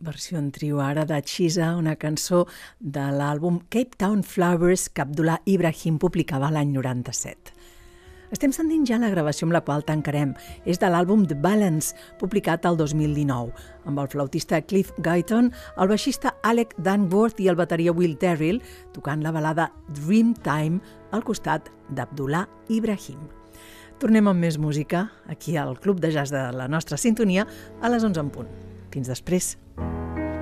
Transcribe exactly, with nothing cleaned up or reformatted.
Versió en trio ara de Chisa, una cançó de l'àlbum Cape Town Flowers que Abdullah Ibrahim publicava l'any noranta-set. Estem sentint ja la gravació amb la qual tancarem. És de l'àlbum The Balance, publicat el dos mil dinou, amb el flautista Cliff Guyton, el baixista Alec Danworth i el bateria Will Terrill, tocant la balada Dreamtime al costat d'Abdullah Ibrahim. Tornem amb més música, aquí al Club de Jazz de la nostra sintonia, a les onze en punt. Fins després.